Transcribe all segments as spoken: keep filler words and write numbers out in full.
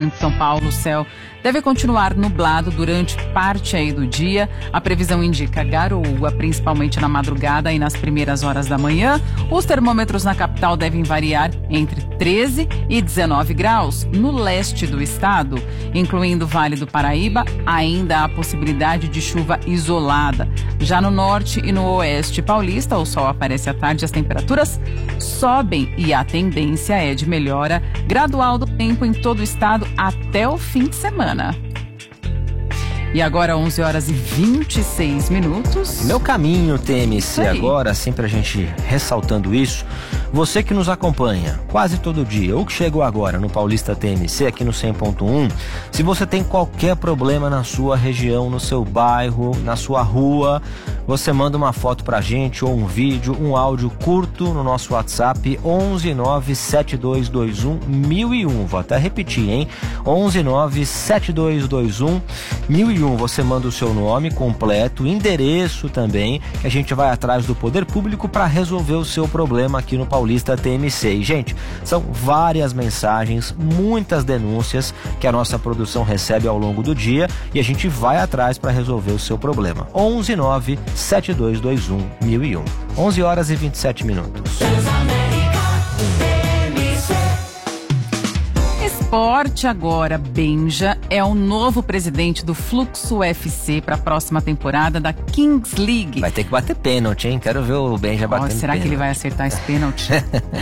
de São Paulo, o céu deve continuar nublado durante parte aí do dia. A previsão indica garoa, principalmente na madrugada e nas primeiras horas da manhã. Os termômetros na capital devem variar entre treze e dezenove graus. No leste do estado, incluindo o Vale do Paraíba, ainda há possibilidade de chuva isolada. Já no norte e no oeste paulista, o sol aparece à tarde e as temperaturas sobem e a tendência é de melhora gradual do tempo em todo o estado até o fim de semana. E agora onze horas e vinte e seis minutos. Meu caminho, T M C, agora, sempre a gente ressaltando isso. Você que nos acompanha quase todo dia, ou que chegou agora no Paulista T M C, aqui no cem ponto um, se você tem qualquer problema na sua região, no seu bairro, na sua rua, você manda uma foto pra gente, ou um vídeo, um áudio curto no nosso WhatsApp, onze nove sete dois dois um mil e um. Vou até repetir, hein? onze nove sete dois dois um mil e um. Você manda o seu nome completo, endereço também, que a gente vai atrás do poder público para resolver o seu problema aqui no Paulista T M C. E, gente, são várias mensagens, muitas denúncias que a nossa produção recebe ao longo do dia e a gente vai atrás para resolver o seu problema. onze nove sete dois dois um mil e um. onze horas e vinte e sete minutos. Esporte agora. Benja é o novo presidente do Fluxo F C para a próxima temporada da Kings League. Vai ter que bater pênalti, hein? Quero ver o Benja oh, batendo Será pênalti. que ele vai acertar esse pênalti?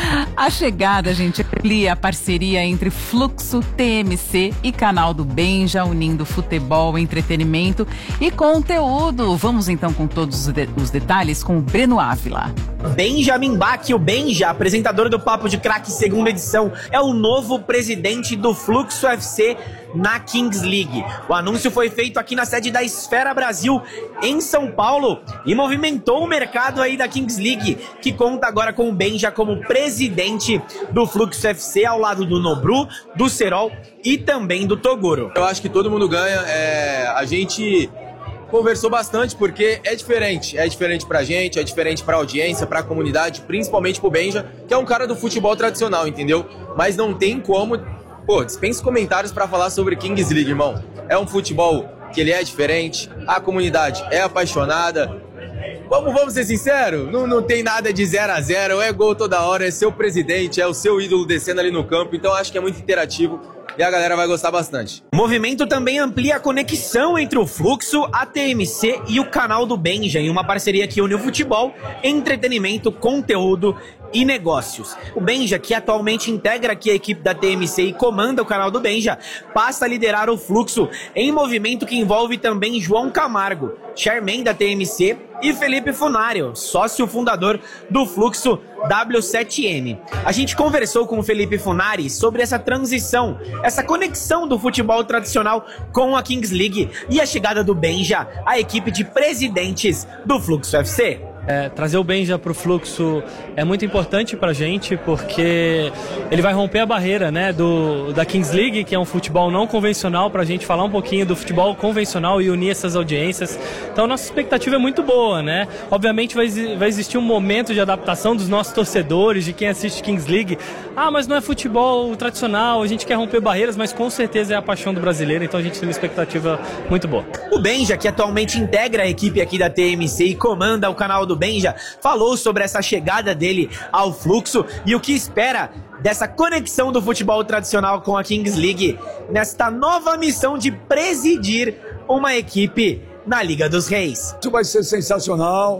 A chegada, gente, amplia a parceria entre Fluxo, T M C e canal do Benja, unindo futebol, entretenimento e conteúdo. Vamos então com todos os, de- os detalhes com o Breno Ávila. Benjamin Bach, o Benja, apresentador do Papo de Craque segunda edição, é o novo presidente do Fluxo F C na Kings League. O anúncio foi feito aqui na sede da Esfera Brasil, em São Paulo, e movimentou o mercado aí da Kings League, que conta agora com o Benja como presidente do Fluxo F C, ao lado do Nobru, do Serol e também do Toguro. Eu acho que todo mundo ganha. É, a gente conversou bastante porque é diferente, é diferente pra gente, é diferente pra audiência, pra comunidade, principalmente pro Benja, que é um cara do futebol tradicional, entendeu? Mas não tem como, pô, dispensa comentários pra falar sobre Kings League, irmão. É um futebol que ele é diferente, a comunidade é apaixonada. Vamos, vamos ser sinceros, não, não tem nada de zero a zero, é gol toda hora, é seu presidente, é o seu ídolo descendo ali no campo, então acho que é muito interativo. E a galera vai gostar bastante. O movimento também amplia a conexão entre o Fluxo, a T M C e o canal do Benja, em uma parceria que une o futebol, entretenimento, conteúdo e negócios. O Benja, que atualmente integra aqui a equipe da T M C e comanda o canal do Benja, passa a liderar o Fluxo em movimento que envolve também João Camargo, chairman da T M C, e Felipe Funário, sócio fundador do Fluxo W sete M. A gente conversou com o Felipe Funari sobre essa transição, essa conexão do futebol tradicional com a Kings League e a chegada do Benja à equipe de presidentes do Fluxo F C. É, trazer o Benja para o Fluxo é muito importante para a gente, porque ele vai romper a barreira, né, do, da Kings League, que é um futebol não convencional, para a gente falar um pouquinho do futebol convencional e unir essas audiências. Então a nossa expectativa é muito boa, né? Obviamente vai, vai existir um momento de adaptação dos nossos torcedores, de quem assiste Kings League. Ah, mas não é futebol tradicional, a gente quer romper barreiras, mas com certeza é a paixão do brasileiro, então a gente tem uma expectativa muito boa. O Benja, que atualmente integra a equipe aqui da T M C e comanda o canal do Benja, falou sobre essa chegada dele ao Fluxo e o que espera dessa conexão do futebol tradicional com a Kings League nesta nova missão de presidir uma equipe na Liga dos Reis. Isso vai ser sensacional,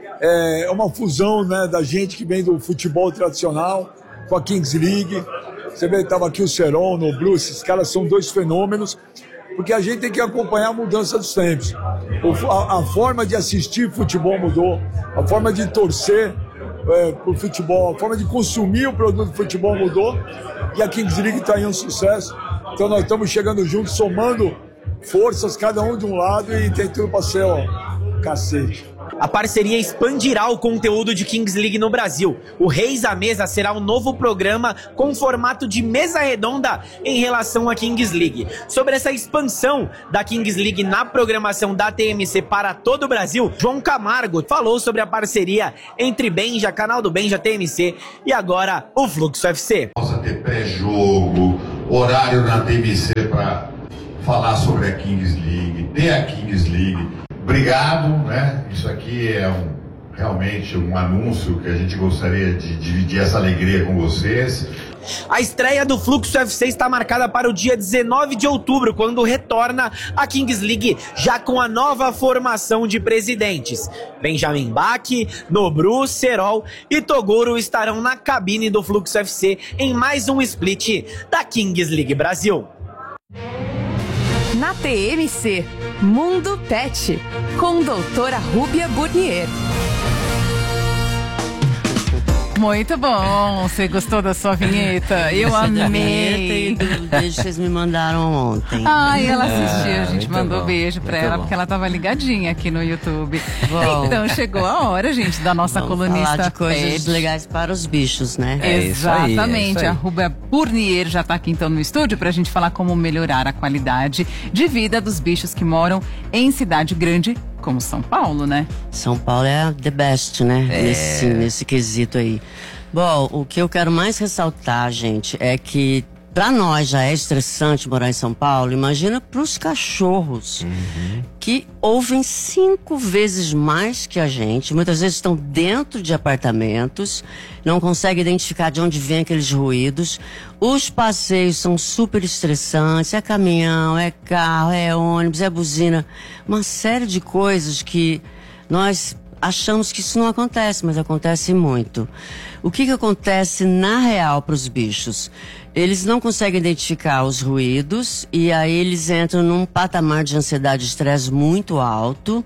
é uma fusão, né, da gente que vem do futebol tradicional com a Kings League. Você vê que estava aqui o Serol, o Nobru, esses caras são dois fenômenos, porque a gente tem que acompanhar a mudança dos tempos. O, a, a forma de assistir futebol mudou, a forma de torcer é, por futebol, a forma de consumir o produto de futebol mudou, e a Kings League está aí um sucesso. Então nós estamos chegando juntos, somando forças, cada um de um lado, e tem tudo para ser, ó, cacete. A parceria expandirá o conteúdo de Kings League no Brasil. O Reis à Mesa será um novo programa com formato de mesa redonda em relação à Kings League. Sobre essa expansão da Kings League na programação da T M C para todo o Brasil, João Camargo falou sobre a parceria entre Benja, canal do Benja, T M C e agora o Fluxo F C. Possa ter pré-jogo horário na T M C para falar sobre a Kings League, ter a Kings League. Obrigado, né? Isso aqui é um, realmente um anúncio que a gente gostaria de dividir essa alegria com vocês. A estreia do Fluxo F C está marcada para o dia dezenove de outubro, quando retorna a Kings League, já com a nova formação de presidentes. Benjamin Bach, Nobru, Serol e Toguro estarão na cabine do Fluxo F C em mais um split da Kings League Brasil. Na T M C, Mundo Pet, com doutora Rúbia Burnier. Muito bom, você gostou da sua vinheta? Eu Gostei da amei. vinheta e do beijo que vocês me mandaram ontem. Ai, ela assistiu, É, a gente muito mandou bom, beijo pra muito ela, bom. porque ela tava ligadinha aqui no YouTube. Bom. Então chegou a hora, gente, da nossa Vamos colunista falar de coisas pet. legais para os bichos, né? É isso aí, é Exatamente, isso aí. a Rúbia Burnier já tá aqui então no estúdio pra gente falar como melhorar a qualidade de vida dos bichos que moram em cidade grande como São Paulo, né? São Paulo é the best, né? É. Nesse, nesse quesito aí. Bom, o que eu quero mais ressaltar, gente, é que pra nós já é estressante morar em São Paulo. Imagina pros cachorros, Uhum. que ouvem cinco vezes mais que a gente. Muitas vezes estão dentro de apartamentos, não conseguem identificar de onde vêm aqueles ruídos. Os passeios são super estressantes. É caminhão, é carro, é ônibus, é buzina. Uma série de coisas que nós achamos que isso não acontece, mas acontece muito. O que que acontece na real para os bichos? Eles não conseguem identificar os ruídos e aí eles entram num patamar de ansiedade e estresse muito alto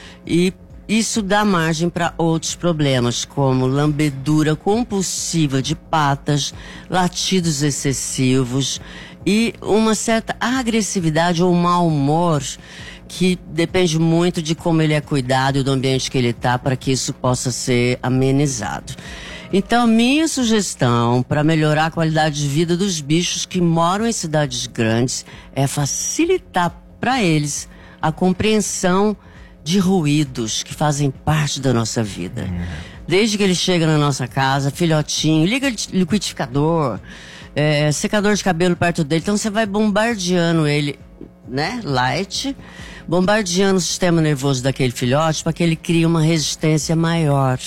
e isso dá margem para outros problemas, como lambedura compulsiva de patas, latidos excessivos e uma certa agressividade ou mau humor que depende muito de como ele é cuidado e do ambiente que ele está para que isso possa ser amenizado. Então, minha sugestão para melhorar a qualidade de vida dos bichos que moram em cidades grandes é facilitar para eles a compreensão de ruídos que fazem parte da nossa vida. Desde que ele chega na nossa casa, filhotinho, liga liquidificador, é, secador de cabelo perto dele, então você vai bombardeando ele, né, light, bombardeando o sistema nervoso daquele filhote para que ele crie uma resistência maior.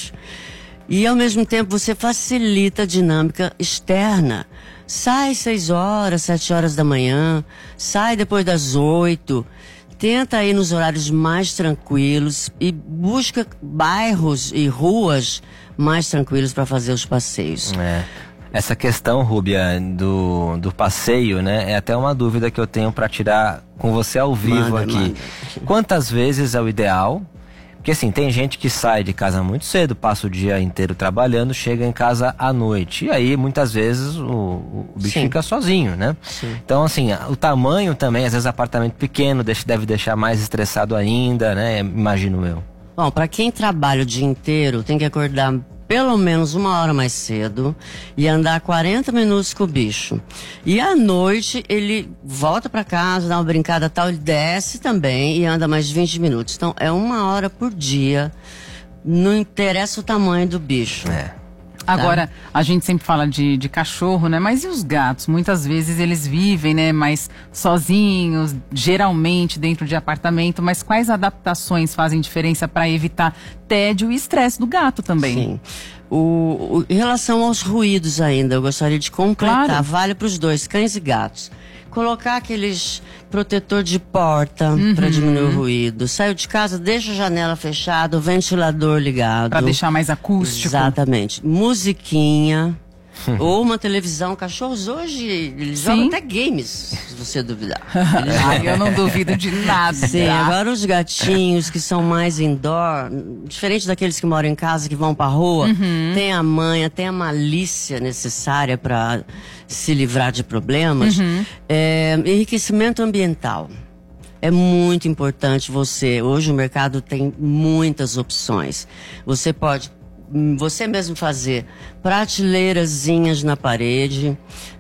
E ao mesmo tempo você facilita a dinâmica externa. Sai seis horas, sete horas da manhã, sai depois das oito, tenta ir nos horários mais tranquilos e busca bairros e ruas mais tranquilos para fazer os passeios. É. Essa questão, Rúbia, do, do passeio, né? É até uma dúvida que eu tenho para tirar com você ao vivo Manda, aqui. manda. Quantas vezes é o ideal? Porque assim, tem gente que sai de casa muito cedo, passa o dia inteiro trabalhando, chega em casa à noite. E aí, muitas vezes, o, o bicho Sim. fica sozinho, né? Sim. Então, assim, o tamanho também, às vezes apartamento pequeno deixa- deve deixar mais estressado ainda, né? Imagino eu. Bom, para quem trabalha o dia inteiro, tem que acordar pelo menos uma hora mais cedo e andar quarenta minutos com o bicho. E à noite ele volta para casa, dá uma brincada tal, ele desce também e anda mais vinte minutos. Então é uma hora por dia, não interessa o tamanho do bicho. É. Agora, a gente sempre fala de, de cachorro, né? Mas e os gatos? Muitas vezes eles vivem, né? Mais sozinhos, geralmente dentro de apartamento. Mas quais adaptações fazem diferença para evitar tédio e estresse do gato também? Sim. O, o- em relação aos ruídos ainda, eu gostaria de completar, Claro. vale para os dois, cães e gatos. Colocar aqueles protetor de porta para diminuir o ruído. Saiu de casa, deixa a janela fechada, o ventilador ligado. Para deixar mais acústico. Exatamente. Musiquinha. Ou uma televisão. Cachorros hoje, eles Sim. jogam até games, se você duvidar. Eles Ai, eu não duvido de nada. Sim, agora os gatinhos que são mais indoor, diferente daqueles que moram em casa, que vão pra rua, tem a manha, tem a malícia necessária para se livrar de problemas. É, enriquecimento ambiental. É muito importante você. Hoje o mercado tem muitas opções. Você pode hum, você mesmo fazer prateleirazinhas na parede,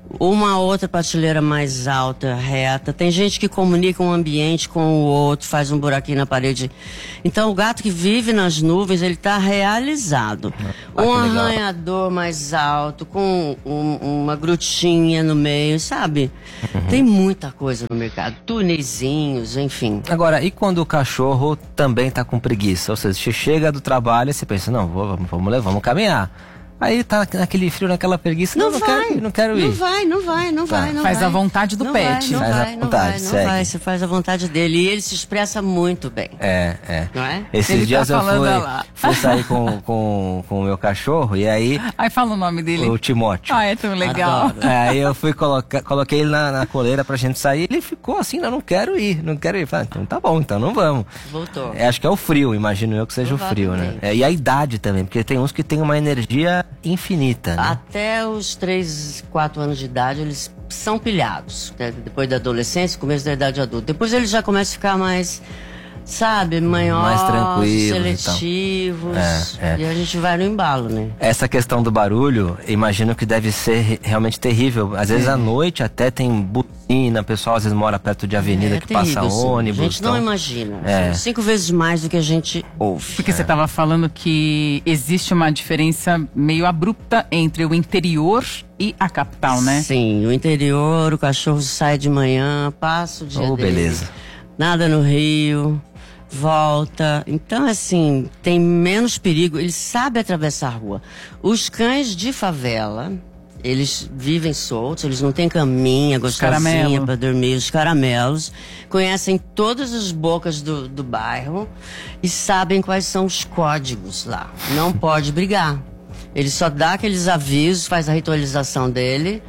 uma outra prateleira mais alta, reta. Tem gente que comunica um ambiente com o outro, faz um buraquinho na parede. Então o gato que vive nas nuvens, ele está realizado. Ah, um arranhador mais alto, com um, uma grutinha no meio, sabe? Uhum. Tem muita coisa no mercado. Túneizinhos, enfim. Agora, e quando o cachorro também está com preguiça? Ou seja, você chega do trabalho e você pensa, não, vou, vamos levar, vamos caminhar. Aí tá naquele frio, naquela preguiça. Não, não, vai, quero, não quero ir. Não vai, não vai, não tá. vai. Não faz vai. a vontade do não pet. Vai, não faz vai, a vontade, não segue. vai, não vai. Você faz a vontade dele. E ele se expressa muito bem. É, é. Não é? Esses ele dias tá eu fui, lá. fui sair com, com, com o meu cachorro e aí... Aí fala o nome dele. O Timóteo. Ah, é tão legal. É, aí eu fui colocar, coloquei ele na, na coleira pra gente sair. Ele ficou assim, não, não quero ir, não quero ir. Falei, então tá bom, então não vamos. Voltou. É, acho que é o frio, imagino eu que seja o frio, né? É, e a idade também, porque tem uns que tem uma energia infinita, né? Até os três, quatro anos de idade, eles são pilhados. Né? Depois da adolescência, começo da idade adulta. Depois eles já começam a ficar mais, sabe, maiores, mais tranquilos, seletivos. Então. É, é. E a gente vai no embalo, né? Essa questão do barulho, imagino que deve ser realmente terrível. Às vezes é. à noite até tem butina, o pessoal às vezes mora perto de avenida é que terrível, passa ônibus. A gente então... não imagina. É. São cinco vezes mais do que a gente ouve. Porque é. você estava falando que existe uma diferença meio abrupta entre o interior e a capital, né? Sim, o interior, o cachorro sai de manhã, passa o dia oh, dele. beleza. Nada no rio, volta. Então, assim, tem menos perigo. Ele sabe atravessar a rua. Os cães de favela, eles vivem soltos, eles não têm caminha gostosinha para dormir. Os caramelos conhecem todas as bocas do, do bairro e sabem quais são os códigos lá. Não pode brigar. Ele só dá aqueles avisos, faz a ritualização dele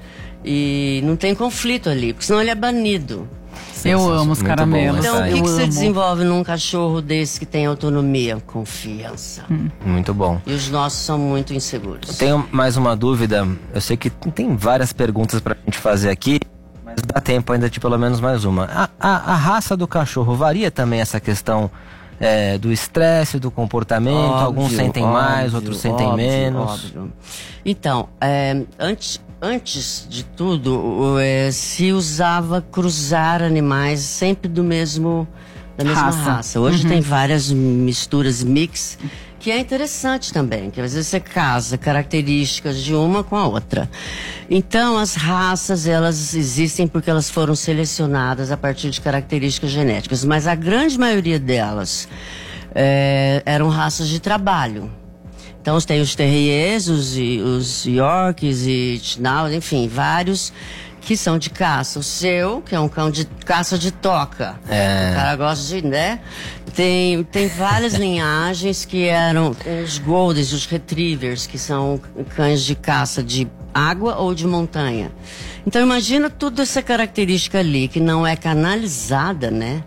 e não tem conflito ali, porque senão ele é banido. Eu amo os caramelos. Então, o que, eu que você amo. desenvolve num cachorro desse que tem autonomia? Confiança. Hum. Muito bom. E os nossos são muito inseguros. Eu tenho mais uma dúvida. Eu sei que tem várias perguntas pra gente fazer aqui, mas dá tempo ainda de pelo menos mais uma. A, a, a raça do cachorro varia também essa questão é, do estresse, do comportamento? Óbvio, alguns sentem óbvio, mais, outros sentem óbvio, menos. Óbvio. Então, é, antes... Antes de tudo, é, se usava cruzar animais sempre do mesmo, da mesma raça. raça. Hoje uhum. tem várias misturas, mix, que é interessante também, que às vezes você casa características de uma com a outra. Então, as raças, elas existem porque elas foram selecionadas a partir de características genéticas, mas a grande maioria delas é, eram raças de trabalho. Então tem os terriers, os, os yorks e schnauz, enfim, vários que são de caça. O seu, que é um cão de caça de toca. É. O cara gosta de, né? Tem, tem várias linhagens que eram os goldens, os retrievers, que são cães de caça de água ou de montanha. Então imagina toda essa característica ali, que não é canalizada, né?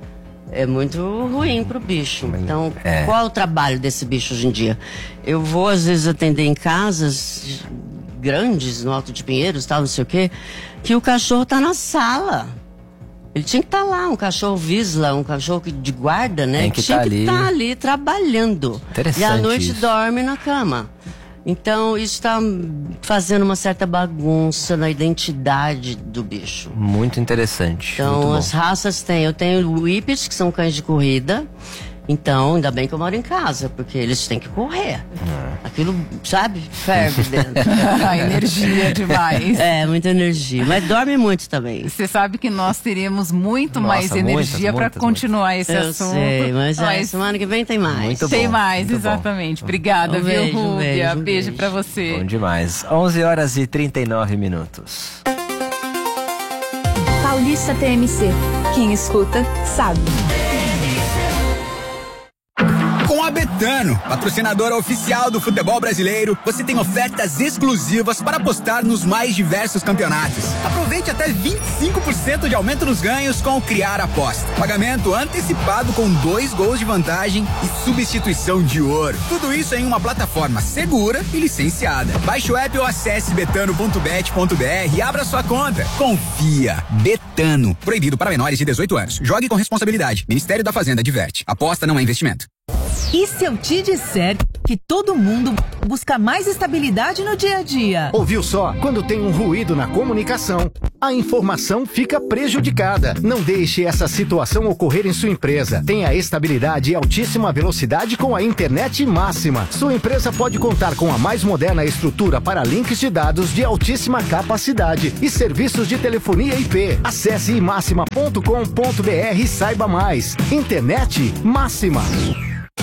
É muito ruim pro bicho. Então, é. qual é o trabalho desse bicho hoje em dia? Eu vou, às vezes, atender em casas grandes, no Alto de Pinheiros, tal, não sei o quê, que o cachorro tá na sala. Ele tinha que estar tá lá, um cachorro Visla, um cachorro de guarda, né? Tem que tinha tá que estar ali. tá ali trabalhando. Interessante. E à noite isso. dorme na cama. Então, isso está fazendo uma certa bagunça na identidade do bicho. Muito interessante. Então, muito as raças têm. Eu tenho whippets, que são cães de corrida. Então, ainda bem que eu moro em casa, porque eles têm que correr. É. Aquilo, sabe, ferve dentro. A energia demais. É, muita energia. Mas dorme muito também. Você sabe que nós teríamos muito Nossa, mais energia para continuar muitas. esse eu assunto. Sei, mas, mas... É, semana que vem tem mais. Muito tem bom, mais, muito exatamente. Bom. Obrigada, um viu, beijo, Rúbia? Um beijo, beijo, beijo. para você. Bom demais. onze horas e trinta e nove minutos. Paulista T M C. Quem escuta, sabe. Com a Betano, patrocinadora oficial do futebol brasileiro, você tem ofertas exclusivas para apostar nos mais diversos campeonatos. Aproveite até vinte e cinco por cento de aumento nos ganhos com o Criar Aposta. Pagamento antecipado com dois gols de vantagem e substituição de ouro. Tudo isso em uma plataforma segura e licenciada. Baixe o app ou acesse betano ponto bet ponto br e abra sua conta. Confia. Betano. Proibido para menores de dezoito anos. Jogue com responsabilidade. Ministério da Fazenda adverte. Aposta não é investimento. E se eu te disser que todo mundo busca mais estabilidade no dia a dia? Ouviu só? Quando tem um ruído na comunicação, a informação fica prejudicada. Não deixe essa situação ocorrer em sua empresa. Tenha estabilidade e altíssima velocidade com a internet máxima. Sua empresa pode contar com a mais moderna estrutura para links de dados de altíssima capacidade e serviços de telefonia I P. Acesse imáxima ponto com ponto br e saiba mais. Internet máxima.